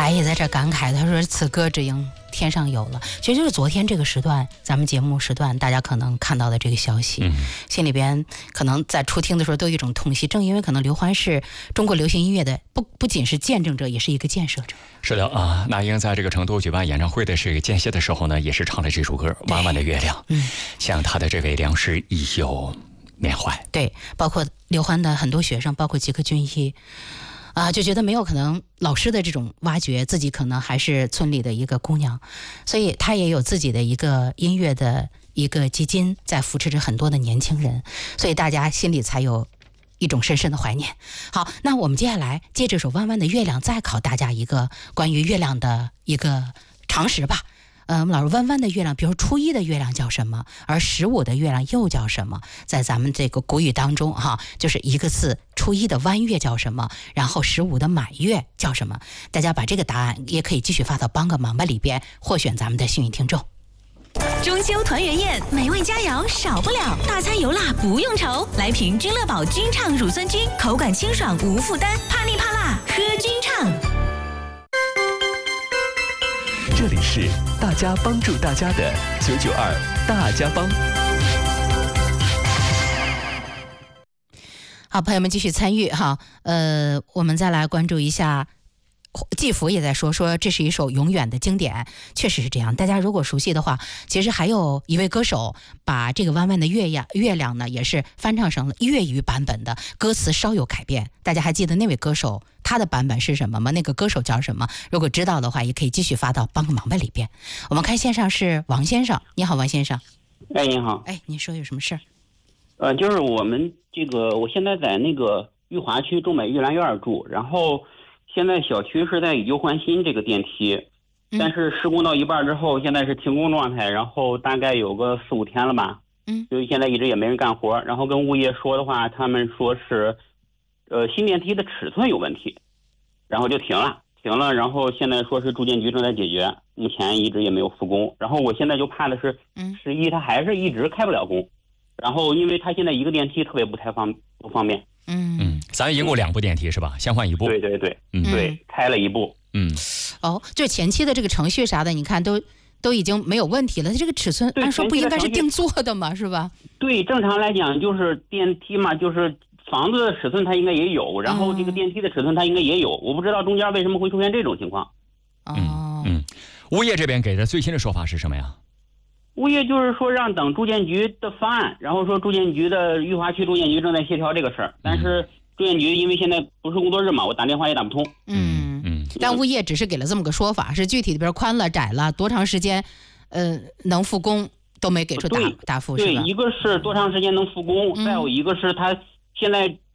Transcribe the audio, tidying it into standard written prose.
白也在这感慨，他说此歌只应天上有了。其实就是昨天这个时段，咱们节目时段大家可能看到的这个消息，心里边可能在初听的时候都有一种痛惜，正因为可能刘欢是中国流行音乐的不仅是见证者，也是一个建设者。是的啊，那英在这个成都举办演唱会的这个间歇的时候呢，也是唱了这首歌《弯弯的月亮》，向他的这位良师益友缅怀。对，包括刘欢的很多学生，包括吉克隽逸就觉得没有可能老师的这种挖掘，自己可能还是村里的一个姑娘，所以他也有自己的一个音乐的一个基金，在扶持着很多的年轻人，所以大家心里才有一种深深的怀念。好，那我们接下来借这首《弯弯的月亮》再考大家一个关于月亮的一个常识吧。我们老说弯弯的月亮，比如初一的月亮叫什么，而15的月亮又叫什么？在咱们这个古语当中就是一个字，初一的弯月叫什么，然后15的满月叫什么？大家把这个答案也可以继续发到帮个忙吧里边，获选咱们的幸运听众。 中秋团圆宴，美味佳肴少不了，大餐油辣不用愁，来瓶君乐宝君畅乳酸菌，口感清爽无负担，怕腻怕辣喝君畅。 这里是大家帮助大家的992大家帮。 好，朋友们继续参与哈。我们再来关注一下，季福也在说这是一首永远的经典，确实是这样。大家如果熟悉的话，其实还有一位歌手把这个弯弯的月亮呢，也是翻唱成了粤语版本的，歌词稍有改变。大家还记得那位歌手他的版本是什么吗？那个歌手叫什么？如果知道的话，也可以继续发到帮个忙吧里边。我们看线上是王先生，你好，王先生。 哎，你好。 哎，您说有什么事儿？就是我们我现在在那个裕华区中北玉兰院住，然后现在小区是在以旧换新这个电梯，但是施工到一半之后，现在是停工状态，然后大概有个4-5天了吧，就现在一直也没人干活，然后跟物业说的话，他们说是新电梯的尺寸有问题，然后就停了，然后现在说是住建局正在解决，目前一直也没有复工，然后我现在就怕的是11它还是一直开不了工，然后因为它现在一个电梯特别不方便。 咱一共2部电梯是吧？先换一部。 对，对，开了一部。 就前期的这个程序啥的，你看都已经没有问题了。它这个尺寸按说不应该是定做的吗？是吧？ 对，正常来讲就是电梯嘛，就是房子的尺寸它应该也有，然后这个电梯的尺寸它应该也有，我不知道中间为什么会出现这种情况。 物业这边给的最新的说法是什么呀？ 物业就是说让等住建局的方案，然后说住建局的裕华区住建局正在协调这个事儿，但是住建局因为现在不是工作日嘛，我打电话也打不通。 但物业只是给了这么个说法，是具体的比如宽了窄了多长时间能复工都没给出答复，是吧？ 对，一个是多长时间能复工，再有一个是他现在